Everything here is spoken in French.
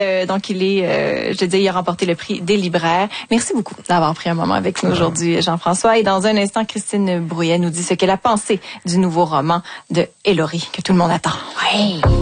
Donc, il a remporté le prix des libraires. Merci beaucoup d'avoir pris un moment avec nous aujourd'hui, Jean-François. Et dans un instant, Christine Brouillet nous dit ce qu'elle a pensé du nouveau roman de Hélory, que tout le monde attend. Oui.